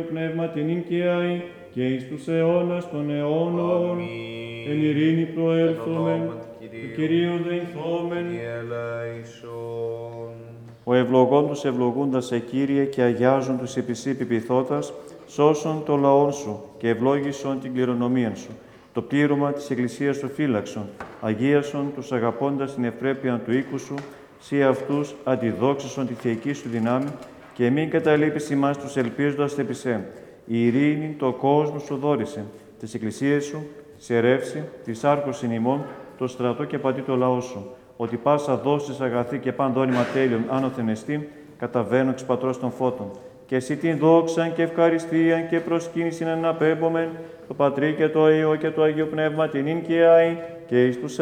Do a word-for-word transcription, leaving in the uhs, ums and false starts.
Πνεύμα την οικιαή και εις τους αιώνας των αιώνων. Εν ειρήνη προέλθομεν, του Κυρίου δεηθόμεν. Ο ευλογών τους ευλογούντας σε Κύριε και αγιάζουν τους επισή πεποιθώτας, σώσον το λαόν σου και ευλόγησον την κληρονομία σου. Το πλήρωμα της Εκκλησίας σου φύλαξον, αγίασον τους αγαπώντας την ευπρέπεια του οίκου σου, σύ αυτούς αντιδόξασον τη θεϊκή σου δυνάμει και μην καταλείπεις ημάς τους ελπίζοντας επισέ. Η ειρήνη το κόσμο σου δόρισε, τις εκκλησίες σου, σε ρεύση, της άρχους εν ημών, το στρατό και πατή το λαό σου, ότι πάσα δόσεις αγαθή και πάντώνυμα τέλειων άνωθεν εστί, καταβαίνω εξ πατρός των φώτων. Και εσύ την δόξαν και ευχαριστίαν και προσκύνησιν αναπέμπομεν, το Πατρί και το Υιό και το Αγίο Πνεύμα την ειν και αη και εις τους